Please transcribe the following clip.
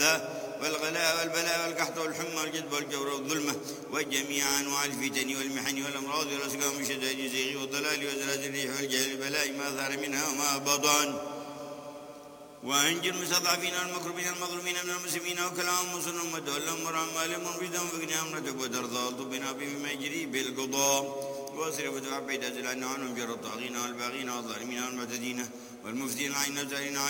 والأذى والغلاء والبلاء والقحط والحمى والجذب والجور والظلمة وجميع أنواع الفتن والمحن والأمراض والأسقام والشدائد الزيغ والضلال وزلازل الريح والجهل البلاء ما ظهر منها وما بطن وأنجي المستضعفين والمكروبين المظلومين من المسلمين وكلام مصنهم وتولهم ورعمالهم وانفذهم فقناهم رتب وترضى طبنا بما يجري بالقضاء واصرف ودفع بيد أزل عنهم جر الطاغين والباغين والظالمين والمعتدين والمفسدين العين والزارين